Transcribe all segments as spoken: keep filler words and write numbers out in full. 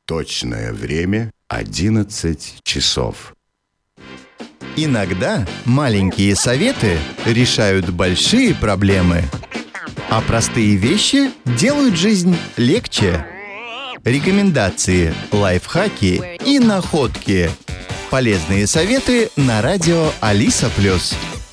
Точное время одиннадцать часов. Иногда маленькие советы решают большие проблемы, а простые вещи делают жизнь легче. Рекомендации, лайфхаки и находки. Полезные советы на радио Алиса Плюс.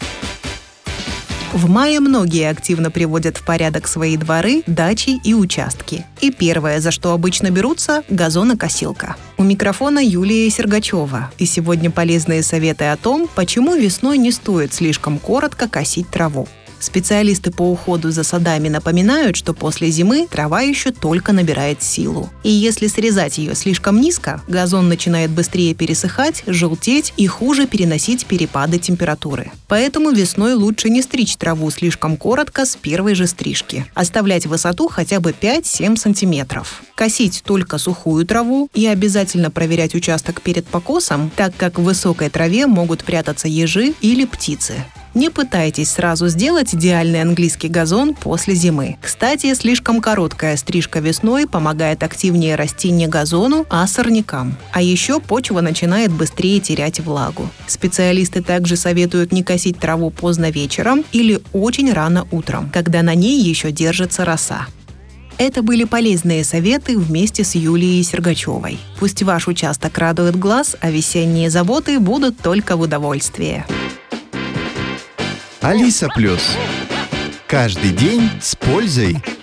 В мае многие активно приводят в порядок свои дворы, дачи и участки. И первое, за что обычно берутся – газонокосилка. У микрофона Юлия Сергачева. И сегодня полезные советы о том, почему весной не стоит слишком коротко косить траву. Специалисты по уходу за садами напоминают, что после зимы трава еще только набирает силу. И если срезать ее слишком низко, газон начинает быстрее пересыхать, желтеть и хуже переносить перепады температуры. Поэтому весной лучше не стричь траву слишком коротко с первой же стрижки. Оставлять высоту хотя бы пять-семь сантиметров. Косить только сухую траву и обязательно проверять участок перед покосом, так как в высокой траве могут прятаться ежи или птицы. Не пытайтесь сразу сделать идеальный английский газон после зимы. Кстати, слишком короткая стрижка весной помогает активнее расти не газону, а сорнякам. А еще почва начинает быстрее терять влагу. Специалисты также советуют не косить траву поздно вечером или очень рано утром, когда на ней еще держится роса. Это были полезные советы вместе с Юлией Сергачевой. Пусть ваш участок радует глаз, а весенние заботы будут только в удовольствие. Алиса Плюс. Каждый день с пользой.